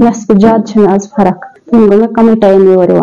नस्बत ज्यादा आज फर्क तुम गो कम टाइम योर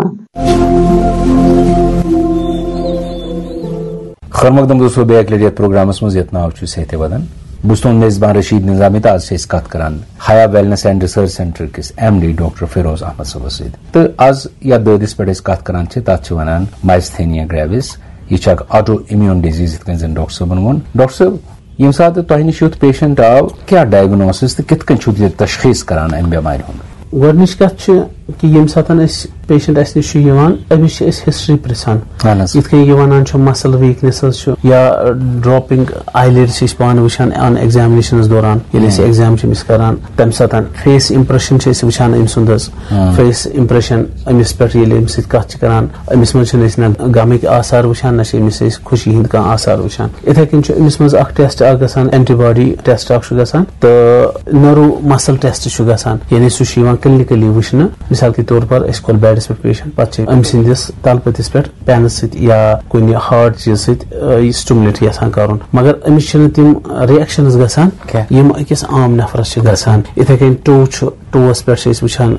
खैर मकदम दोस्तों बेक लड़ियत प्रोग्रामस मज यत नाव सेहत वदन बस तुम मेजबान रशीद निजामी तो आज कत करान हया वेलनेस एंड रिसर्च सेंटर किस MD डॉक्टर फिरोज अहमद सब सद तो आज या ददिस पे कत करान तथ वन माइस्थेनिया ग्रेविस यह ऑटो इम्यून डिजीज इत डॉक्टर साहब वोन डॉक्टर साहब यम सात तह निश युथ पेशेंट आव क्या डायग्नोसिस तो कित कन तशखीस करान अम बेमार हुंद गोडनिश कथ कि यम सातन पेशेंट अस निश अमिस हिस्ट्री पृछान इत कन वन मसल वीकनेस या ड्रॉपिंग आईलिड्स पान वुचान ऑन एग्जामिनेशन दौरान एग्जाम करान तम सात फेस इंप्रेशन वुचान अम सुंद फेस इंप्रेशन अमिस पे कत करान अमिस मज गमिक आसार वुचान ना अमिस खुशी हिंद कह आसार वुचान इथे कन अमिस मज टेस्ट गसान एंटीबॉडी टेस्ट गसान तो नर्व मसल टेस्ट गसान यानी सह क्लिनिकली वुचन मिसाल के तौर पर कोल बेडस पे पेशेंट पे अम सिंदिस तलपतिस पे पेनस या कुन हार्ड चीज स्टिमुलेट यसान कर मगर अमिस तिम रिएक्शंस गसान यम अकिस आम नफरस गसान इथे कन टोस पे वुचान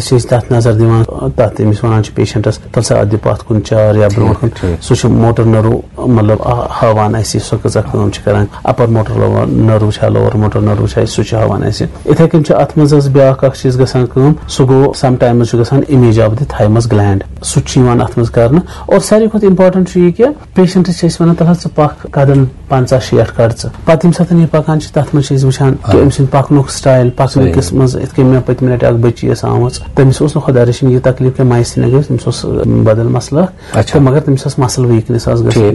तथ नजर दिवान तथ अमिस वन पेशेंटस तल सा अद पथ कुन चार या ब्रो सह मोटर नर्व मतलब हावान सह कजा कम करान upper motor nerve lower motor nerve सह हावान इथे कन अत मज ब्या चीज गसान सह गो sometimes गसान image of the thymus gland सह अत मज कर और सारी खुद इम्पोर्टेंट यह कि पेशेंटस वन तल पक कदम 50-60 कड़ पे सात यह पकान तथ मज वुचान कि अम सद पकन स्टाइल पकन किस मज इत मे पत मिनट अख बच्ची आम तमिस खुदा रचिन यह तकलीफ कि माइस नगस तमिस बदल मसला तो मगर तमिस मसल वीकनेस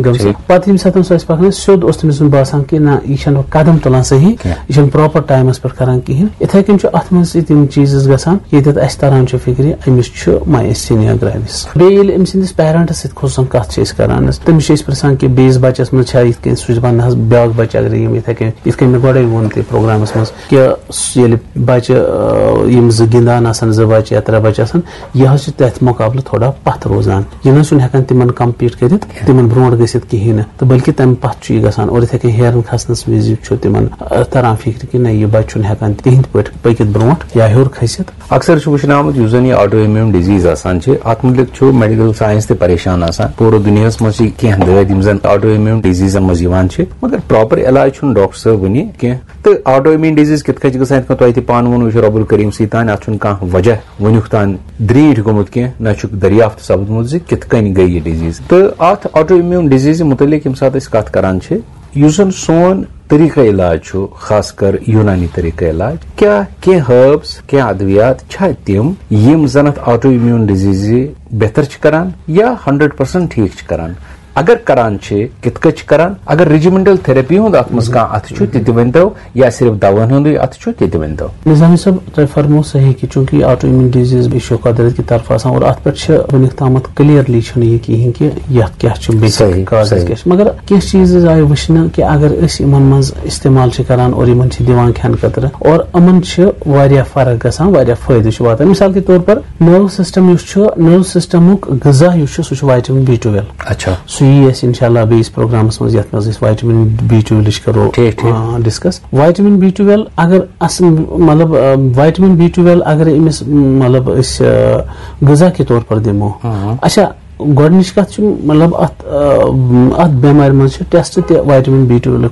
पे सात सह पकान सोद तमिस बासान कि ना यह कदम तुलान सही यह प्रॉपर टाइमस पे करान कहें इथे कन अत मज तम चीज गसान ये तरान फिक्र अमिस माइस्थेनिया ग्रेविस बेल अम सिंदिस पेरेंटस खुद कत करान तमिस पृछान कि बेस बच्चस मज सह वन ब्या बच्चे अगर इथे कन मे गो वोन प्रोग्रामस मज कि बच्चे गिंदान ज बच्चे या 3 बच्चे यह तथ मुकाबले थोड़ा पथ रोजान यह हेकान तिमन कम्पीट कर तिमन ब्रोट गसित कहें तो बल्कि तम पथ गसान और इथे कन हेरन खसनस विज तिमन तरान फिक्र कि ना यह बच्चन हेकान तिहंद पे पकित ब्रोट या हेर खसित अक्सर वुचन आमुत युस जन ऑटो इम्यून डिजीज अत मुतलिक मेडिकल साइंस परेशान पूरे दुनिया मज कह दद यम ऑटो इम्यून डिजीजन मज मगर प्रॉपर इलाज डॉक्टर साहब वन कह तो ऑटो इम्यून डिजीज कित गसान तुम पान वो रब्बुल करीम सी तान अत वजह वनुक तान द्रीट गोमुत कह ना दरियाफ्त सपदमुत कित कन गई यह डिजीज तो अत ऑटो इम्यून डिजीज मुतलिक यम सात कत करान सोन तरीका इलाज खासकर यूनानी तरीका इलाज क्या हर्ब्स क्या अद्वियात तिम यम जन ऑटो इम्यून डिजीज बेहतर करान या 100% ठीक करान अगर करान कित करान अगर रेजिमेंटल थेरेपी हुंद अत मज कह वन तो या सिर्फ दवन हुंद अत वन तो निजामी साहब तुम फरमो सही कि चूंकि ऑटो इम्यून डिजीज इशो कदरत की तरफ और अत पे वनिक ताम क्लियरली यह कहें कि यह क्या मगर कह चीज आय वुचन कि अगर इन मज इस्तेमाल करान और इन दिवान खेन खतर और अमन फर्क गसान फायदे वात मिसाल के तौर पर नर्व सिस्टम गजा सह विटामिन B12 अच्छा इंशाल्लाह बेस प्रोग्रामस मज विटामिन B12 करो डिस्कस विटामिन B12 अगर मतलब विटामिन B12 अगर इमिस मतलब गजा के तौर पर दिमो अच्छा गोडनिश कत मतलब अत बेमार मज टेस्ट विटामिन B12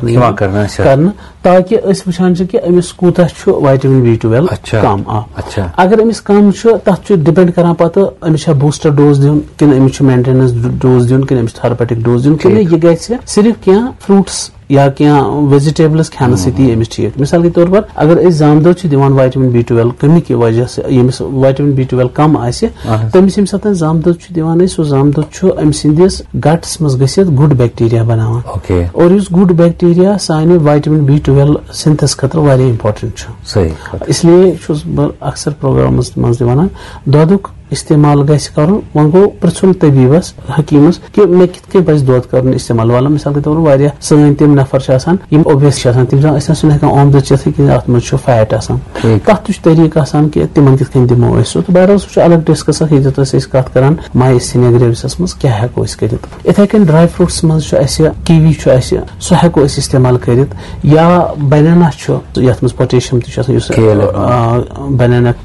कर ताकि वुचान कि अमिस कूत विटामिन B12 कम अगर अमिस कम तथ डिपेंड करान पत अमिस बूस्टर डोज दिन कि अमिस मेंटेनेंस डोज दिन कि अमिस थेरेपेटिक डोज दिन कि यह ग सिर्फ क्या फ्रूट्स या क्या वेजिटेबल्स खाने सती अमिस ठीक मिसाल के तौर पर अगर जामदो दिवान विटामिन B12 कमी की वजह से यमिस विटामिन B12 कम तमिस यम सात जामदो दिवान सो जामदो अम सिंदिस गट्स मज गसित गुड बैक्टीरिया बनावान और इस गुड बैक्टीरिया साने विटामिन B12 सिंथेसिस खतर वारिया इंपॉर्टेंट इसलिए अक्सर प्रोग्रामस मज वन दोदुक इस्तेमाल कर वन गो पृछुन तबीबस हकीमस कि मे कित बस दोद कर इस्तेमाल वाला मिसाल के तौर पर सन तम नफर ओबेस तम आमद चेथ कि अत मज फैट कत तरीक कि तिमन कित दिमो तो बहरहाल सह अलग डिस्कस कत कर माइस्थेनिया ग्रेविस मज क्या हेको कर इथे कन ड्राई फ्रूट्स मज कीवी सह हेको इस्तेमाल कर या बनाना ये पोटेशियम बनाना